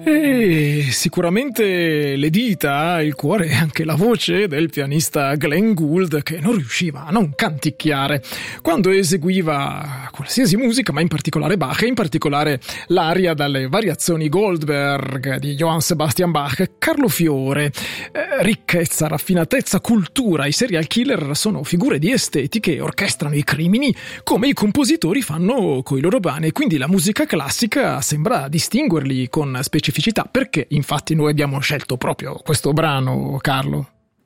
E sicuramente le dita, il cuore e anche la voce del pianista Glenn Gould, che non riusciva a non canticchiare quando eseguiva qualsiasi musica, ma in particolare Bach, e in particolare l'aria dalle variazioni Goldberg di Johann Sebastian Bach. Carlo Fiore, ricchezza, raffinatezza, cultura, i serial killer sono figure di esteti che orchestrano i crimini come i compositori fanno coi loro brani, e quindi la musica classica sembra distinguerli con specificità. Perché infatti noi abbiamo scelto proprio questo brano, Carlo?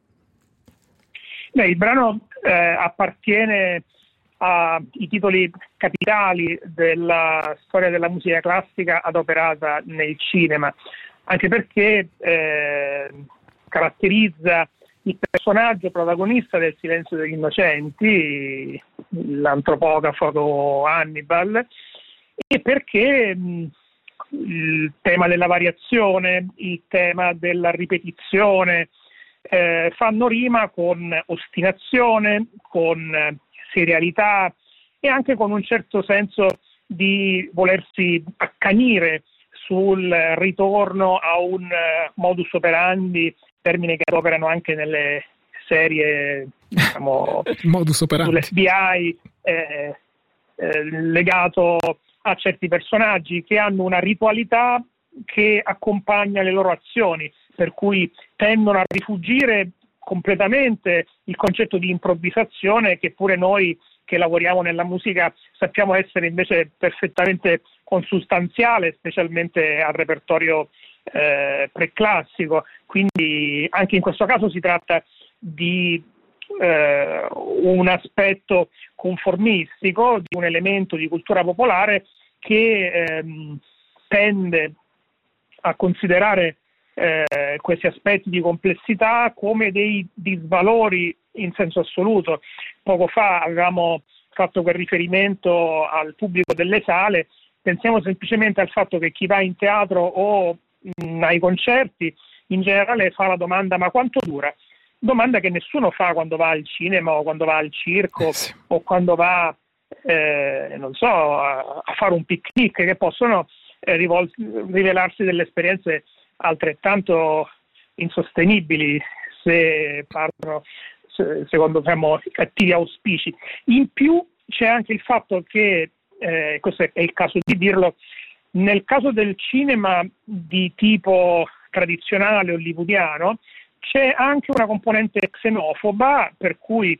Il brano appartiene ai titoli capitali della storia della musica classica adoperata nel cinema, anche perché caratterizza il personaggio protagonista del Silenzio degli Innocenti, l'antropofago Hannibal, e perché il tema della variazione, il tema della ripetizione fanno rima con ostinazione, con serialità e anche con un certo senso di volersi accanire sul ritorno a un modus operandi, termine che operano anche nelle serie, diciamo, modus operandi sull'FBI, legato a certi personaggi che hanno una ritualità che accompagna le loro azioni, per cui tendono a rifugire completamente il concetto di improvvisazione, che pure noi che lavoriamo nella musica sappiamo essere invece perfettamente consustanziale, specialmente al repertorio preclassico. Quindi anche in questo caso si tratta di un aspetto conformistico, di un elemento di cultura popolare che tende a considerare questi aspetti di complessità come dei disvalori in senso assoluto. Poco fa avevamo fatto quel riferimento al pubblico delle sale, pensiamo semplicemente al fatto che chi va in teatro o ai concerti in generale fa la domanda: ma quanto dura? Domanda che nessuno fa quando va al cinema o quando va al circo o quando va non so, a fare un picnic, che possono rivelarsi delle esperienze altrettanto insostenibili se partono secondo, diciamo, cattivi auspici. In più c'è anche il fatto che questo è il caso di dirlo, nel caso del cinema di tipo tradizionale hollywoodiano c'è anche una componente xenofoba, per cui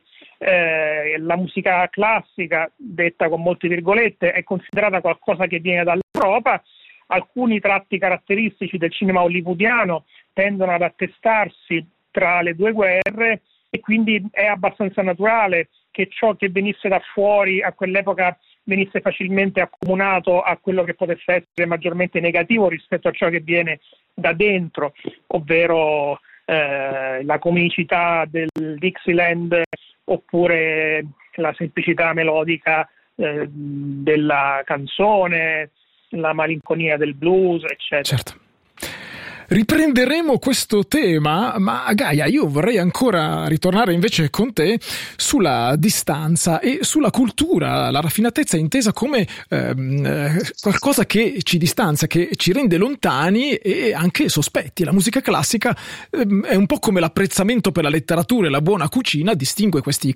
la musica classica, detta con molte virgolette, è considerata qualcosa che viene dall'Europa. Alcuni tratti caratteristici del cinema hollywoodiano tendono ad attestarsi tra le due guerre, e quindi è abbastanza naturale che ciò che venisse da fuori a quell'epoca venisse facilmente accomunato a quello che potesse essere maggiormente negativo rispetto a ciò che viene da dentro, ovvero la comicità del Dixieland oppure la semplicità melodica della canzone, la malinconia del blues, eccetera. Certo. Riprenderemo questo tema, ma Gaia, io vorrei ancora ritornare invece con te sulla distanza e sulla cultura, la raffinatezza intesa come qualcosa che ci distanzia, che ci rende lontani e anche sospetti. La musica classica è un po' come l'apprezzamento per la letteratura e la buona cucina, distingue questi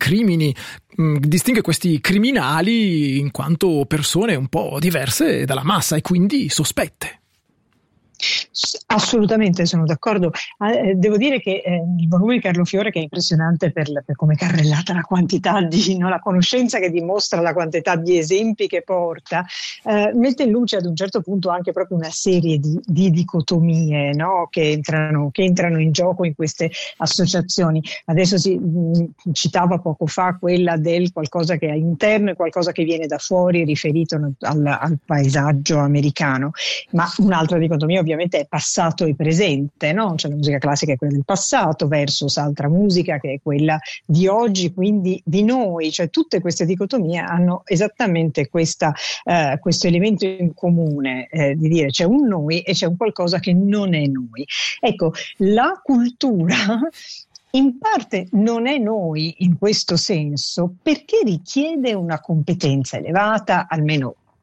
criminali in quanto persone un po' diverse dalla massa e quindi sospette. Assolutamente, sono d'accordo. Devo dire che il volume di Carlo Fiore, che è impressionante per come è carrellata la quantità di la conoscenza che dimostra, la quantità di esempi che porta, mette in luce ad un certo punto anche proprio una serie di dicotomie, no? che entrano in gioco in queste associazioni. Adesso si citava poco fa quella del qualcosa che è interno e qualcosa che viene da fuori, riferito al paesaggio americano, ma un'altra dicotomia ovviamente è passato e presente, no? Cioè la musica classica è quella del passato versus altra musica che è quella di oggi, quindi di noi. Cioè tutte queste dicotomie hanno esattamente questo elemento in comune, di dire c'è un noi e c'è un qualcosa che non è noi. Ecco, la cultura in parte non è noi in questo senso, perché richiede una competenza elevata, almeno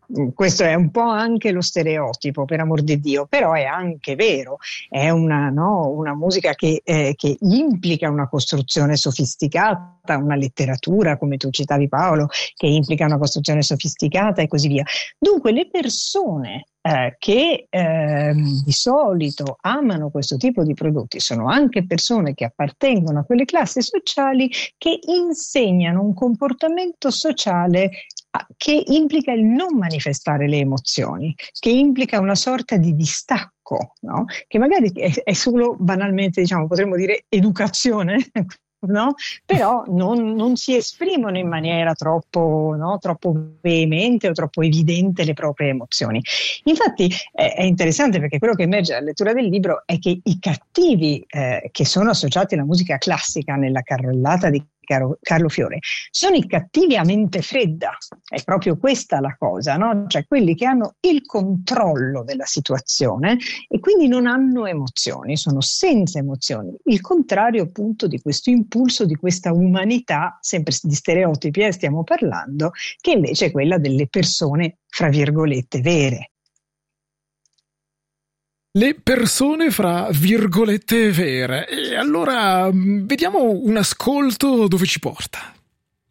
questo è un po' anche lo stereotipo, per amor di Dio, però è anche vero, è una musica che implica una costruzione sofisticata, una letteratura, come tu citavi Paolo, che implica una costruzione sofisticata e così via. Dunque le persone che di solito amano questo tipo di prodotti sono anche persone che appartengono a quelle classi sociali che insegnano un comportamento sociale che implica il non manifestare le emozioni, che implica una sorta di distacco, no? Che magari è solo banalmente, diciamo, potremmo dire educazione, no? Però non si esprimono in maniera troppo veemente o troppo evidente le proprie emozioni. Infatti è interessante, perché quello che emerge dalla lettura del libro è che i cattivi che sono associati alla musica classica nella carrellata di Carlo Fiore sono i cattivi a mente fredda, è proprio questa la cosa, no? Cioè quelli che hanno il controllo della situazione e quindi non hanno emozioni, sono senza emozioni, il contrario appunto di questo impulso, di questa umanità, sempre di stereotipi stiamo parlando, che invece è quella delle persone fra virgolette vere. Le persone fra virgolette vere. E allora vediamo un ascolto dove ci porta.